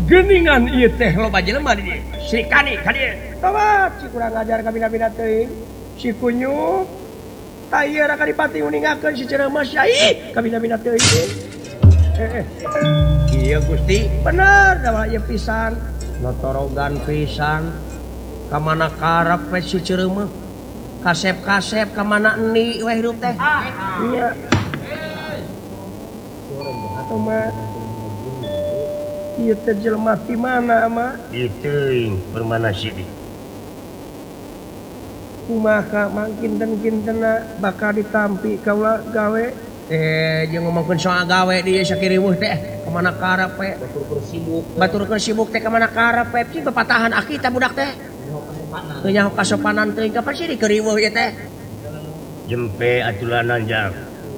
geningan ieu teh loba jelema di dieu. Si Kani ka dieu. Tobat si kurang ajar ka bina-bina teuing. Si Kunyuk ta ieu ra kadipati uningakeun si Ceremas ai ka bina-bina teuing. Iya Gusti, bener da ieu pisan. Notorogan pisan. Ka mana karep we si Ceremas. Kasep-kasep ka mana eni we hirup teh. Iya. Tomat. Ieu teh jelema ti mana mah? Ieu teuing permana sidi. Kumaha mangkinten-kintenna bakal ditampi kaula gawe. Jeung ngomongkeun soal gawe di sakiriweuh teh ka mana karep we. Baturkeun sibuk teh ka mana karep we. Ci bepatahan akita budak teh. Teu nyaho kasopanan teuing kapan sih dikeriweuh ieu teh? Jempe atulanan jang.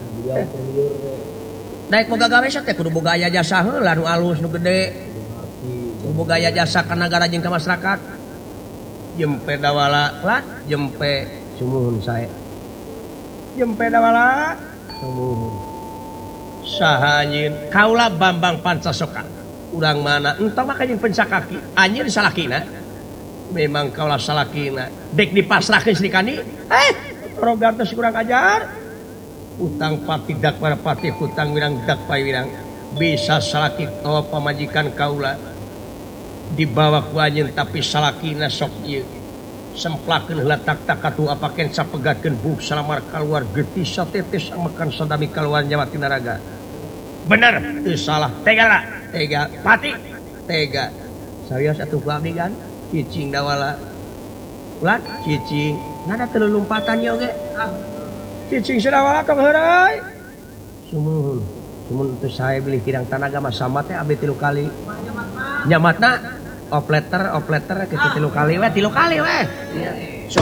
Daek boga gawe teh kudu boga aya jasa heula nu alus nu gede. Kudu boga aya jasa ka nagara jeung ka masyarakat. Jempe dawala, lah jempe sumuhun sae. Jempe dawala sumuhun. Saha anjeun? Kaula Bambang Pancasoka. Urang mana? Entong mah jeung pencakaki. Anjeun salakina. Memang kaula salakina. Dek dipasrahkeun si Kani. Rogar teh kurang ajar. Utang pati dak para pati hutang wirang dak pai wirang bisa salaki tawa pamajikan kaula dibawa ku anjeun tapi salakina sok ieu semplakeun heula tak-tak atuh apaken sapegatkeun buk salamar kaluar getih satetes makan sadami kaluar nyawa tina raga bener teu salah tega pati tega sarios atuh ku abdi kan cicing dawala ulah cicing ngana teu lompatan ye oge cicing sedawala tong heureui. Sumuhun teu sae beli kirang tanaga mah sama teh abdi 3 kali. Nyamatna opleter kitu 3 kali we 3 kali we.